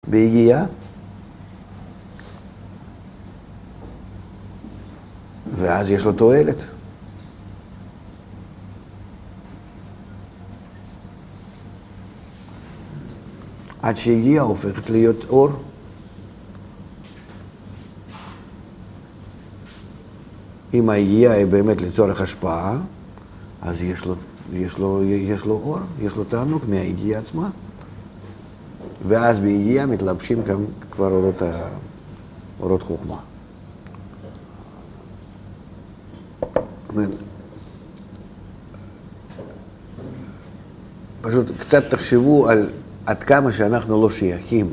והגיע, ואז יש לו תועלת. עד שהגיע הופכת להיות אור. אם ההגיעה היא באמת לצורך השפעה, אז יש לו אור, יש לו תענוג מההגיעה עצמה. ואז בהגיעה מתלבשים כבר אורות חוכמה. פשוט קצת תחשבו על עד כמה שאנחנו לא שייכים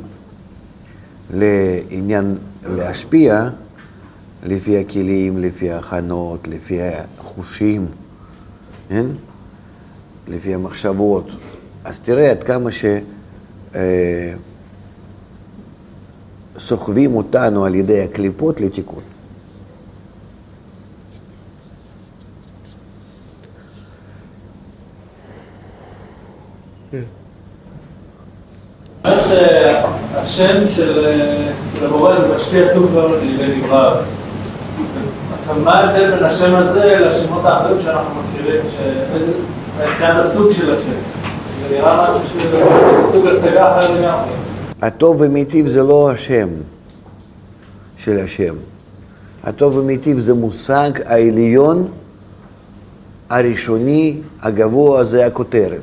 לעניין להשפיע לפי הכלים, לפי ההכנות, לפי החושים, כן? לפי המחשבות. אז תראה עד כמה סוחבים אותנו על ידי הקליפות לתיקון. אומר שהשם של הבורא זה משפיע טוב לנברא. עכשיו, מה ההבדל בין השם הזה לשמות האחרים שאנחנו מכירים, כאן הסוג של השם? זה נראה משהו סוג השגה אחר לגמרי. הטוב ומיטיב זה לא השם של השם. הטוב ומיטיב זה מושג העליון, הראשוני, הגבוה, זה הכותרת.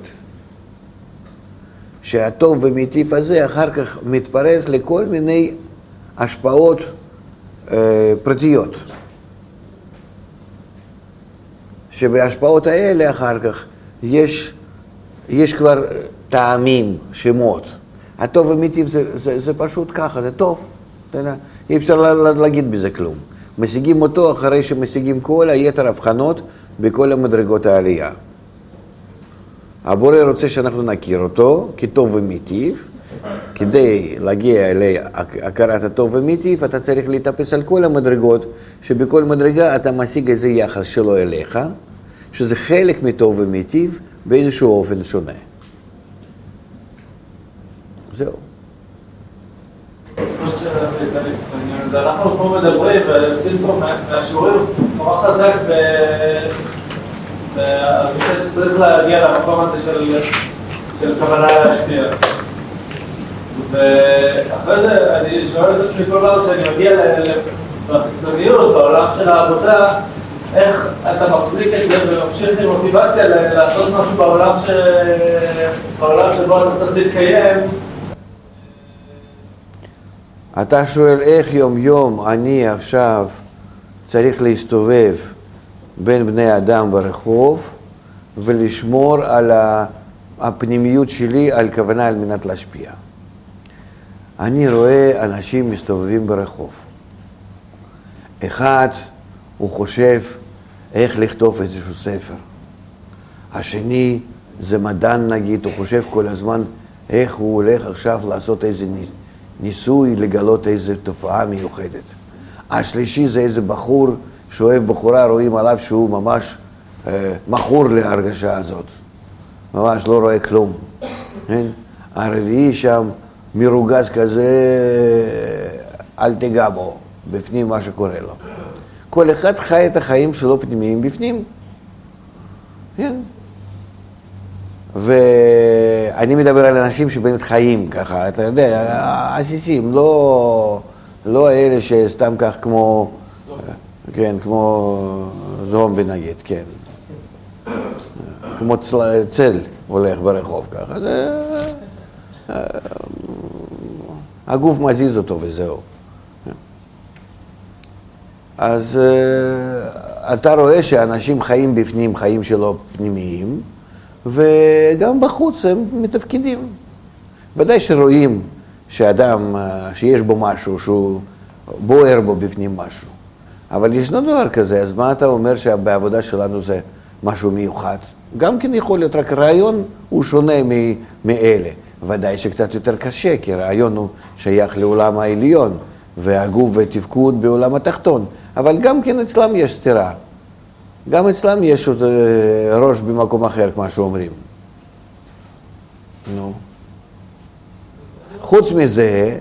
שהטוב ומיטיב הזה אחר כך מתפרס לכל מיני השפעות פרטיות. שבהשפעות האלה אחר כך יש כבר טעמים, שמות. הטוב ומיטיב זה פשוט ככה, זה טוב. אי אפשר להגיד בזה כלום. משיגים אותו אחרי שמשיגים כל היתר הבחנות בכל המדרגות העלייה. הבורא רוצה שאנחנו נכיר אותו כטוב ומיטיב. כדי להגיע להכרת הטוב ומיטיב, אתה צריך להתאפס על כל המדרגות, שבכל מדרגה אתה משיג איזה יחס שלו אליך, שזה חלק מטוב ומיטיב באיזשהו אופן שונה. זהו. אנחנו פה מדברים ויוצאים פה מהשיעורים נורא חזק במיוחד שצריך להגיע למקום הזה של כוונה להשפיע. ואחרי זה אני שואל את עצמי כל פעם שאני מגיע בחיצוניות, בעולם של העבודה, איך אתה מחזיק את זה וממשיך עם מוטיבציה לעשות משהו בעולם שבו אתה צריך להתקיים. אתה שואל איך יום יום אני עכשיו צריך להסתובב בין בני אדם ברחוב ולשמור על הפנימיות שלי, על כוונה על מנת להשפיע. אני רואה אנשים מסתובבים ברחוב. אחד הוא חושב איך לכתוב איזשהו ספר. השני זה מדען נגיד, הוא חושב כל הזמן איך הוא הולך עכשיו לעשות איזה ניסוי, לגלות איזו תופעה מיוחדת. השלישי זה איזה בחור שאוהב בחורה, רואים עליו שהוא ממש מכור להרגשה הזאת. ממש לא רואה כלום. הרביעי שם מרוגז כזה, אל תיגע בו, בפנים מה שקורה לו. כל אחד חי את החיים שלו פנימיים בפנים. כן. ואני מדבר על אנשים שבאמת חיים ככה, אתה יודע, עסיסים, לא אלה שסתם כך כמו, כן, כמו זומבי נגיד, כן. כמו צל הולך ברחוב ככה, הגוף מזיז אותו וזהו. אז אתה רואה שאנשים חיים בפנים, חיים שלו פנימיים, וגם בחוץ הם מתפקידים. ודאי שרואים שאדם, שיש בו משהו, שהוא בוער בו בפנים משהו. אבל ישנו דבר כזה, אז מה אתה אומר שבעבודה שלנו זה משהו מיוחד? גם כן יכול להיות, רק רעיון הוא שונה מאלה. ודאי שקצת יותר קשה, כי רעיון הוא שייך לעולם העליון, והגוף ותפקוד בעולם התחתון. אבל גם כן אצלם יש סתירה. גם אצלם יש ראש במקום אחר, כמו שאומרים. נו. חוץ מזה,